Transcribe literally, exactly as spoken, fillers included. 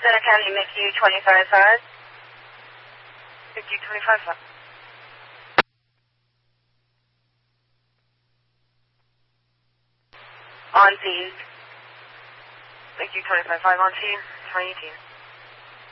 Center County, M C U twenty-five five. M C U twenty-five five. On scene. M C U twenty-five five on scene, twenty eighteen.